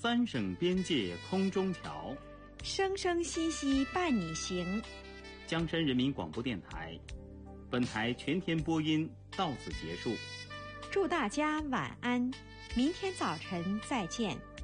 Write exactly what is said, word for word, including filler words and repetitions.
三省边界空中桥， 生生息息伴你行。 江山人民广播电台，本台全天播音到此结束。 祝大家晚安，明天早晨再见。